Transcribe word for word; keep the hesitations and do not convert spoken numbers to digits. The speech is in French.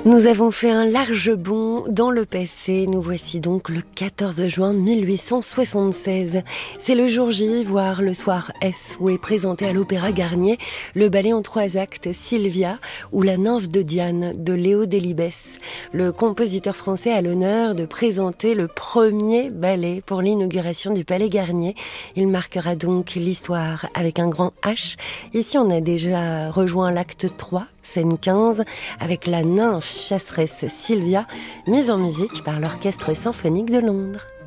Nous avons fait un large bond dans le passé. Nous voici donc le quatorze juin mille huit cent soixante-seize. C'est le jour J, voire le soir S, où est présenté à l'Opéra Garnier le ballet en trois actes Sylvia ou La nymphe de Diane de Léo Delibes. Le compositeur français a l'honneur de présenter le premier ballet pour l'inauguration du Palais Garnier. Il marquera donc l'histoire avec un grand H. Ici, on a déjà rejoint l'acte trois, scène quinze, avec la nymphe chasseresse Sylvia, mise en musique par l'Orchestre symphonique de Londres.